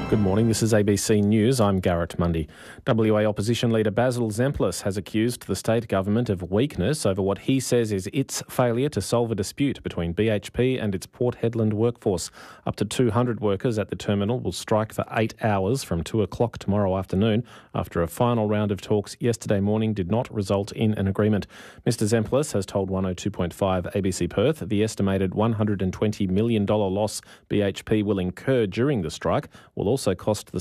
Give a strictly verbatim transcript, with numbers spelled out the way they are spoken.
Good morning, this is A B C News. I'm Garrett Mundy. W A opposition leader Basil Zemplis has accused the state government of weakness over what he says is its failure to solve a dispute between B H P and its Port Hedland workforce. Up to two hundred workers at the terminal will strike for eight hours from two o'clock tomorrow afternoon after a final round of talks yesterday morning did not result in an agreement. Mister Zemplis has told one oh two point five A B C Perth the estimated one hundred twenty million dollars loss B H P will incur during the strike will also cost the